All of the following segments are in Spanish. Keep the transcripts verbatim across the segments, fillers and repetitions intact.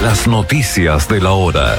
Las noticias de la hora.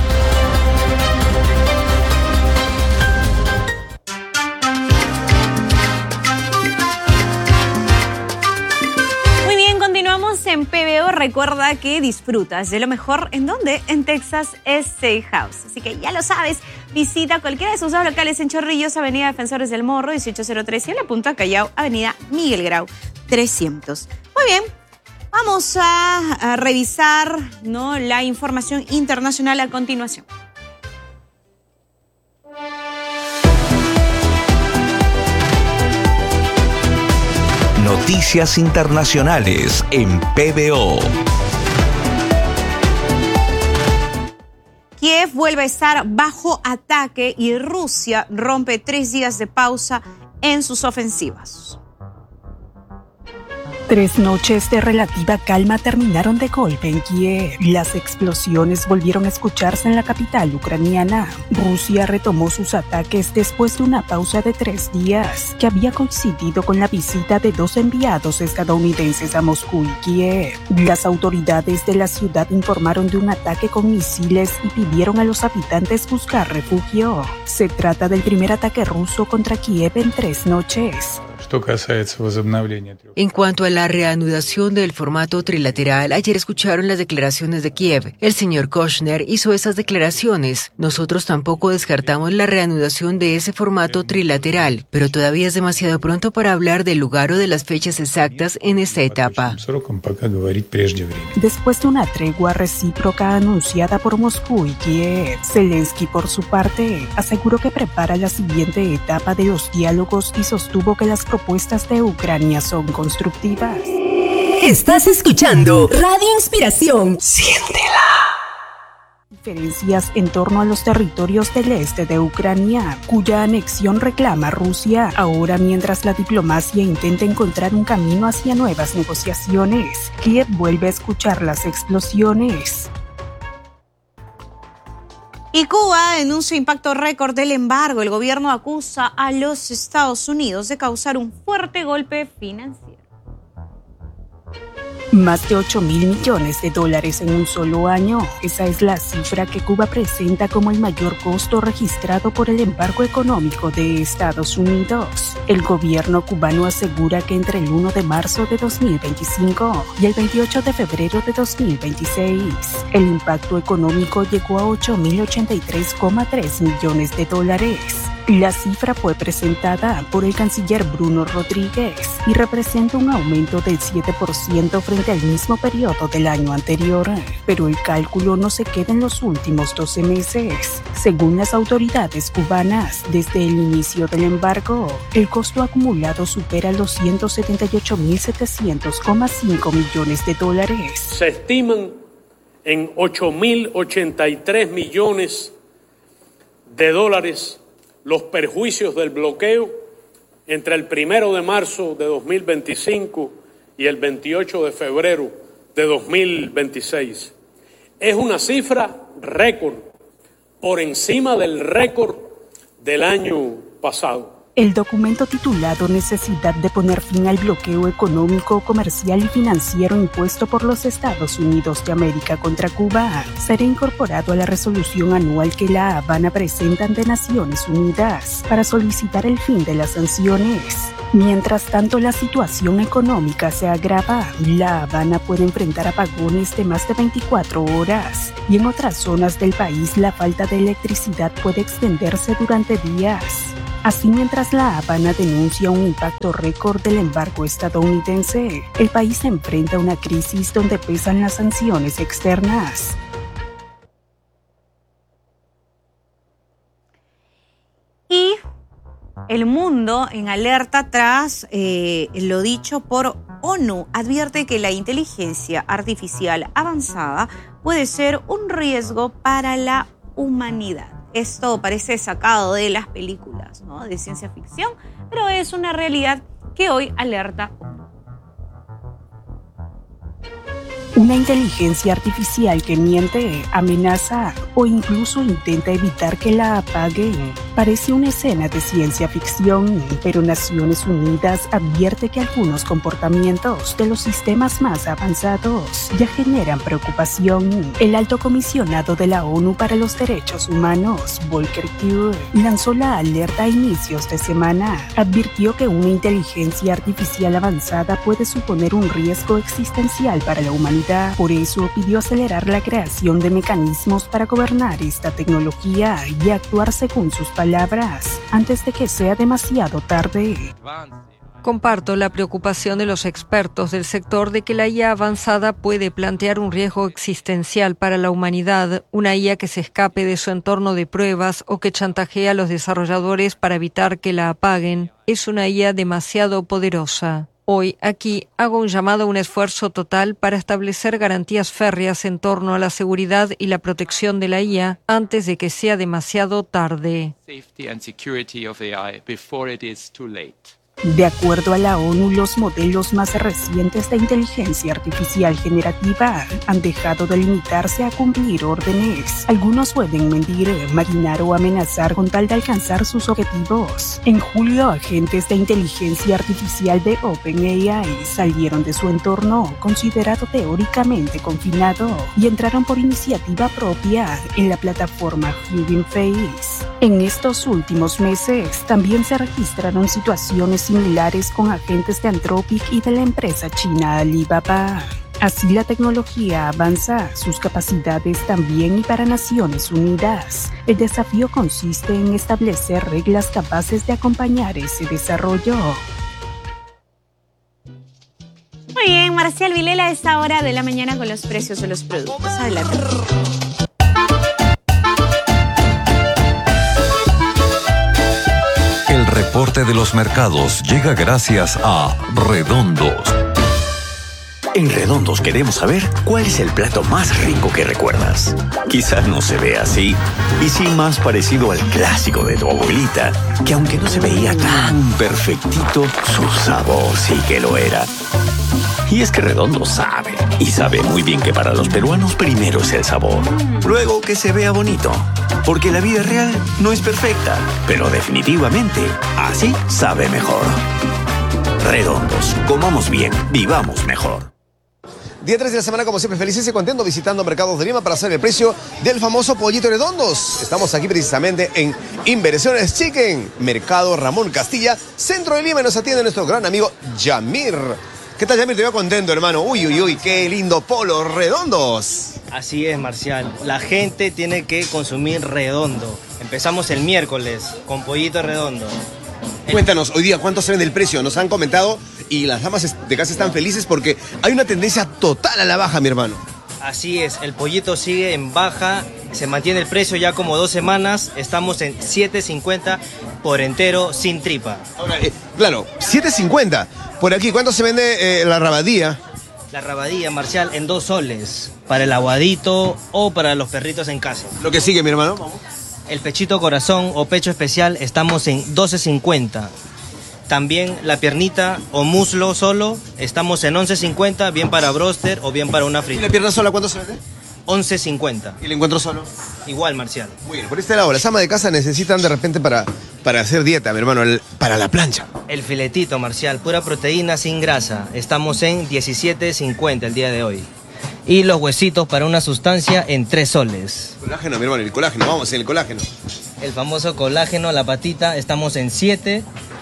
Muy bien, continuamos en P B O. Recuerda que disfrutas de lo mejor. ¿En dónde? En Texas Steakhouse. Así que ya lo sabes, visita cualquiera de sus dos locales en Chorrillos, Avenida Defensores del Morro, dieciocho cero tres, y en la Punta Callao, Avenida Miguel Grau, trescientos. Muy bien. Vamos a, a revisar, ¿no?, la información internacional a continuación. Noticias internacionales en P B O. Kiev vuelve a estar bajo ataque y Rusia rompe tres días de pausa en sus ofensivas. Tres noches de relativa calma terminaron de golpe en Kiev. Las explosiones volvieron a escucharse en la capital ucraniana. Rusia retomó sus ataques después de una pausa de tres días, que había coincidido con la visita de dos enviados estadounidenses a Moscú y Kiev. Las autoridades de la ciudad informaron de un ataque con misiles y pidieron a los habitantes buscar refugio. Se trata del primer ataque ruso contra Kiev en tres noches. En cuanto a la reanudación del formato trilateral, ayer escucharon las declaraciones de Kiev. El señor Kushner hizo esas declaraciones. Nosotros tampoco descartamos la reanudación de ese formato trilateral, pero todavía es demasiado pronto para hablar del lugar o de las fechas exactas en esta etapa. Después de una tregua recíproca anunciada por Moscú y Kiev, Zelensky, por su parte, aseguró que prepara la siguiente etapa de los diálogos y sostuvo que las propuestas de Ucrania son constructivas. Estás escuchando Radio Inspiración. Siéntela. Diferencias en torno a los territorios del este de Ucrania, cuya anexión reclama Rusia, ahora mientras la diplomacia intenta encontrar un camino hacia nuevas negociaciones. Kiev vuelve a escuchar las explosiones. Y Cuba denuncia impacto récord del embargo. El gobierno acusa a los Estados Unidos de causar un fuerte golpe financiero. Más de ocho mil millones de dólares en un solo año. Esa es la cifra que Cuba presenta como el mayor costo registrado por el embargo económico de Estados Unidos. El gobierno cubano asegura que entre el primero de marzo de dos mil veinticinco y el veintiocho de febrero de dos mil veintiséis, el impacto económico llegó a ocho mil ochenta y tres coma tres millones de dólares. La cifra fue presentada por el canciller Bruno Rodríguez y representa un aumento del siete por ciento frente al mismo periodo del año anterior. Pero el cálculo no se queda en los últimos doce meses. Según las autoridades cubanas, desde el inicio del embargo, el costo acumulado supera los ciento setenta y ocho mil setecientos coma cinco millones de dólares. Se estiman en ocho mil ochenta y tres millones de dólares los perjuicios del bloqueo entre el primero de marzo de dos mil veinticinco y el veintiocho de febrero de dos mil veintiséis. Es una cifra récord, por encima del récord del año pasado. El documento titulado Necesidad de poner fin al bloqueo económico, comercial y financiero impuesto por los Estados Unidos de América contra Cuba será incorporado a la resolución anual que La Habana presenta ante Naciones Unidas para solicitar el fin de las sanciones. Mientras tanto, la situación económica se agrava. La Habana puede enfrentar apagones de más de veinticuatro horas y en otras zonas del país la falta de electricidad puede extenderse durante días. Así, mientras La Habana denuncia un impacto récord del embargo estadounidense, el país enfrenta una crisis donde pesan las sanciones externas. Y el mundo en alerta tras eh, lo dicho por ONU advierte que la inteligencia artificial avanzada puede ser un riesgo para la humanidad. Esto parece sacado de las películas, ¿no?, de ciencia ficción, pero es una realidad que hoy alerta ONU. Una inteligencia artificial que miente, amenaza o incluso intenta evitar que la apaguen. Parece una escena de ciencia ficción, pero Naciones Unidas advierte que algunos comportamientos de los sistemas más avanzados ya generan preocupación. El alto comisionado de la ONU para los Derechos Humanos, Volker Turk, lanzó la alerta a inicios de semana. Advirtió que una inteligencia artificial avanzada puede suponer un riesgo existencial para la humanidad. Por eso pidió acelerar la creación de mecanismos para gobernar esta tecnología y actuar según sus palabras, antes de que sea demasiado tarde. Comparto la preocupación de los expertos del sector de que la I A avanzada puede plantear un riesgo existencial para la humanidad, una I A que se escape de su entorno de pruebas o que chantajea a los desarrolladores para evitar que la apaguen. Es una I A demasiado poderosa. Hoy, aquí, hago un llamado a un esfuerzo total para establecer garantías férreas en torno a la seguridad y la protección de la I A antes de que sea demasiado tarde. De acuerdo a la ONU, los modelos más recientes de inteligencia artificial generativa han dejado de limitarse a cumplir órdenes. Algunos pueden mentir, maquinar o amenazar con tal de alcanzar sus objetivos. En julio, agentes de inteligencia artificial de OpenAI salieron de su entorno, considerado teóricamente confinado, y entraron por iniciativa propia en la plataforma Hugging Face. En estos últimos meses, también se registraron situaciones similares con agentes de Anthropic y de la empresa china Alibaba. Así la tecnología avanza, sus capacidades también, y para Naciones Unidas, el desafío consiste en establecer reglas capaces de acompañar ese desarrollo. Muy bien, Marcial Vilela a esta hora de la mañana con los precios de los productos. Adelante. El reporte de los mercados llega gracias a Redondos. En Redondos queremos saber cuál es el plato más rico que recuerdas. Quizás no se vea así, y sí más parecido al clásico de tu abuelita, que aunque no se veía tan perfectito, su sabor sí que lo era. Y es que Redondo sabe, y sabe muy bien que para los peruanos primero es el sabor, luego que se vea bonito, porque la vida real no es perfecta, pero definitivamente así sabe mejor. Redondos, comamos bien, vivamos mejor. Día tres de la semana, como siempre, felices y contentos visitando Mercados de Lima para hacer el precio del famoso pollito Redondos. Estamos aquí precisamente en Inversiones Chicken, Mercado Ramón Castilla, centro de Lima, y nos atiende nuestro gran amigo Yamir. ¿Qué tal, Yamir? Te veo contento, hermano. Uy, uy, uy, qué lindo polo, Redondos. Así es, Marcial. La gente tiene que consumir redondo. Empezamos el miércoles con pollito redondo. Cuéntanos, hoy día, ¿cuánto se vende el precio? Nos han comentado y las damas de casa están felices porque hay una tendencia total a la baja, mi hermano. Así es, el pollito sigue en baja, se mantiene el precio ya como dos semanas, estamos en siete cincuenta por entero sin tripa. Ahora, eh, claro, siete cincuenta. Por aquí, ¿cuánto se vende eh, la rabadilla? La rabadilla, Marcial, en dos soles, para el aguadito o para los perritos en casa. Lo que sigue, mi hermano, vamos. El pechito corazón o pecho especial estamos en doce cincuenta. También la piernita o muslo solo estamos en once cincuenta, bien para broster o bien para una frita. ¿Y la pierna sola cuánto se vende? once cincuenta. ¿Y el encuentro solo? Igual, Marcial. Muy bien, por este lado, las amas de casa necesitan de repente para, para hacer dieta, mi hermano, el, para la plancha. El filetito, Marcial, pura proteína sin grasa. Estamos en diecisiete cincuenta el día de hoy. Y los huesitos para una sustancia en tres soles. Colágeno, mi hermano, el colágeno, vamos, en el colágeno. El famoso colágeno, la patita, estamos en siete.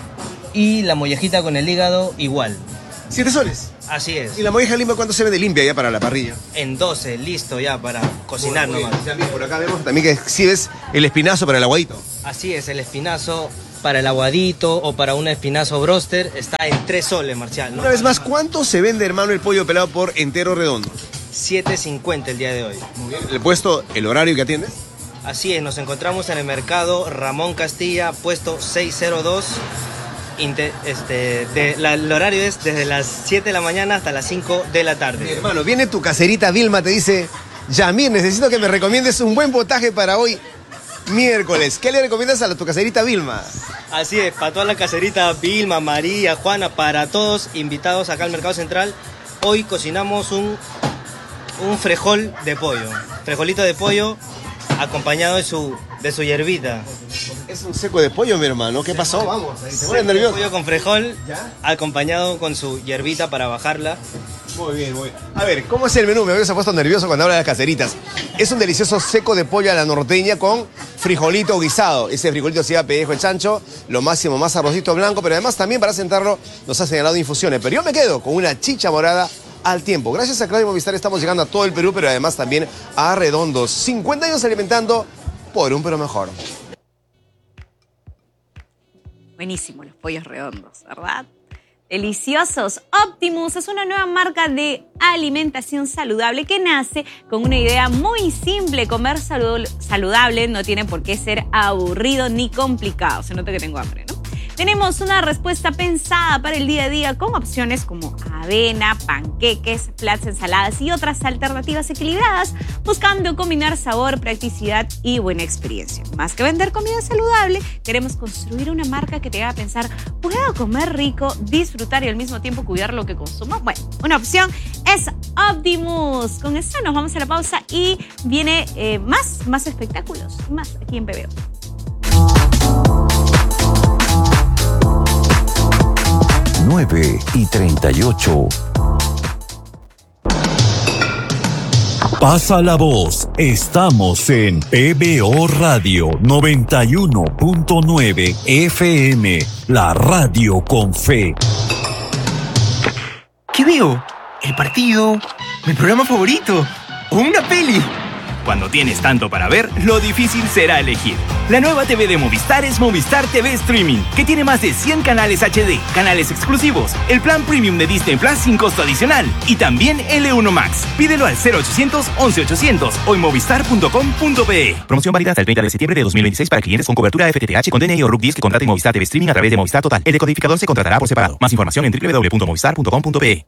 Y la mollejita con el hígado, igual. ¿Siete soles? Así es. ¿Y la molleja limpia cuánto se vende limpia ya para la parrilla? En doce, listo ya para cocinar muy, muy nomás. También por acá vemos también que exhibes el espinazo para el aguadito. Así es, el espinazo para el aguadito o para un espinazo broster está en tres soles, Marcial, ¿no? Una vez más, ¿cuánto se vende, hermano, el pollo pelado por entero redondo? siete cincuenta el día de hoy. Muy bien. ¿El puesto, el horario que atiendes? Así es, nos encontramos en el mercado Ramón Castilla, puesto seiscientos dos. Inter, este, de, la, el horario es desde las siete de la mañana hasta las cinco de la tarde. Mi hermano, viene tu caserita Vilma, te dice: Yamir, necesito que me recomiendes un buen potaje para hoy miércoles. ¿Qué le recomiendas a tu caserita Vilma? Así es, para toda la caserita Vilma, María, Juana, para todos invitados acá al Mercado Central. Hoy cocinamos un un frejol de pollo. Frejolito de pollo acompañado de su, de su hierbita. Es un seco de pollo, mi hermano. ¿Qué pasó? Vamos, ahí te pones nervioso. Pollo con frejol, ¿ya? Acompañado con su hierbita para bajarla. Muy bien, muy bien. A ver, ¿cómo es el menú? Me había puesto nervioso cuando habla de las caseritas. Es un delicioso seco de pollo a la norteña con frijolito guisado. Ese frijolito se llama pellejo de chancho, lo máximo más arrocito blanco, pero además también para sentarlo nos ha señalado infusiones. Pero yo me quedo con una chicha morada al tiempo. Gracias a Claudio Movistar estamos llegando a todo el Perú, pero además también a Redondos. cincuenta años alimentando por un Perú mejor. Buenísimo los pollos redondos, ¿verdad? Deliciosos. Optimus es una nueva marca de alimentación saludable que nace con una idea muy simple. Comer saludable no tiene por qué ser aburrido ni complicado. Se nota que tengo hambre, ¿no? Tenemos una respuesta pensada para el día a día con opciones como avena, panqueques, flats, ensaladas y otras alternativas equilibradas, buscando combinar sabor, practicidad y buena experiencia. Más que vender comida saludable, queremos construir una marca que te haga pensar, ¿puedo comer rico, disfrutar y al mismo tiempo cuidar lo que consumo? Bueno, una opción es Optimus. Con esto nos vamos a la pausa y viene eh, más, más espectáculos, más aquí en P B O. nueve y treinta y ocho. Pasa la voz. Estamos en P B O Radio noventa y uno punto nueve F M, la radio con fe. ¿Qué veo? ¿El partido? ¿Mi programa favorito? ¿O una peli? Cuando tienes tanto para ver, lo difícil será elegir. La nueva T V de Movistar es Movistar T V Streaming, que tiene más de cien canales H D, canales exclusivos, el plan premium de Disney Plus sin costo adicional y también L uno Max. Pídelo al cero ochocientos once ochocientos o en movistar punto com punto pe. Promoción válida hasta el treinta de septiembre de dos mil veintiséis para clientes con cobertura F T T H con D N I o R U C diez que contraten Movistar T V Streaming a través de Movistar Total. El decodificador se contratará por separado. Más información en doble u doble u doble u punto movistar punto com punto pe.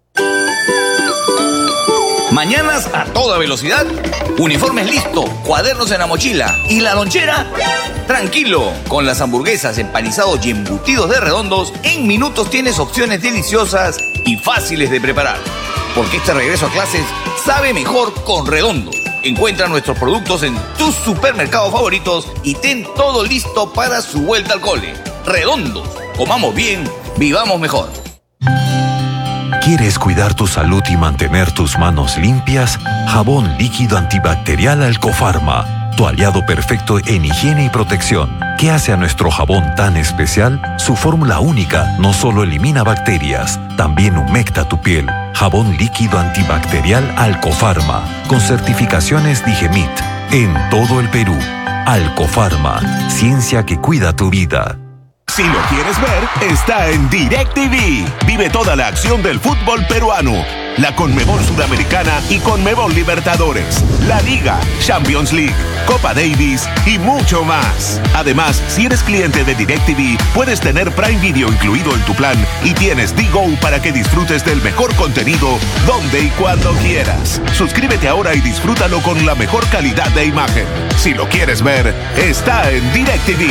Mañanas a toda velocidad, uniformes listo, cuadernos en la mochila y la lonchera. Tranquilo, con las hamburguesas, empanizados y embutidos de Redondos, en minutos tienes opciones deliciosas y fáciles de preparar. Porque este regreso a clases sabe mejor con Redondos. Encuentra nuestros productos en tus supermercados favoritos y ten todo listo para su vuelta al cole. Redondos, comamos bien, vivamos mejor. ¿Quieres cuidar tu salud y mantener tus manos limpias? Jabón líquido antibacterial Alcofarma, tu aliado perfecto en higiene y protección. ¿Qué hace a nuestro jabón tan especial? Su fórmula única no solo elimina bacterias, también humecta tu piel. Jabón líquido antibacterial Alcofarma, con certificaciones Digemit, en todo el Perú. Alcofarma, ciencia que cuida tu vida. Si lo quieres ver, está en DirecTV. Vive toda la acción del fútbol peruano, la Conmebol Sudamericana y Conmebol Libertadores, la Liga, Champions League, Copa Davis y mucho más. Además, si eres cliente de DirecTV, puedes tener Prime Video incluido en tu plan y tienes D-Go para que disfrutes del mejor contenido donde y cuando quieras. Suscríbete ahora y disfrútalo con la mejor calidad de imagen. Si lo quieres ver, está en DirecTV.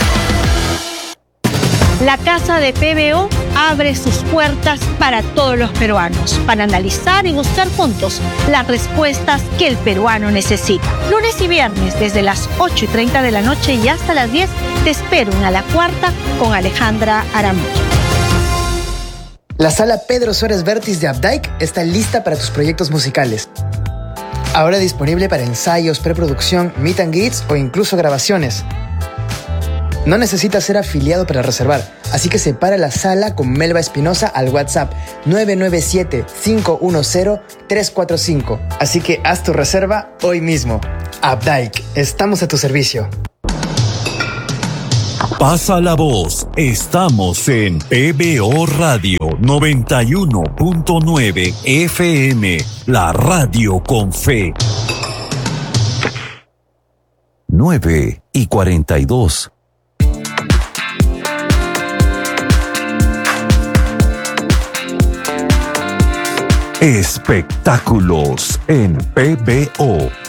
La Casa de P B O abre sus puertas para todos los peruanos, para analizar y buscar juntos las respuestas que el peruano necesita. Lunes y viernes, desde las ocho y treinta de la noche y hasta las diez, te espero en A la Cuarta con Alejandra Aramillo. La Sala Pedro Suárez Vértiz de Updike está lista para tus proyectos musicales. Ahora disponible para ensayos, preproducción, meet and greets o incluso grabaciones. No necesitas ser afiliado para reservar, así que separa la sala con Melba Espinosa al WhatsApp nueve nueve siete, cinco uno cero, tres cuatro cinco. Así que haz tu reserva hoy mismo. Updike, estamos a tu servicio. Pasa la voz. Estamos en P B O Radio noventa y uno punto nueve F M, la radio con fe. nueve y cuarenta y dos. Espectáculos en P B O.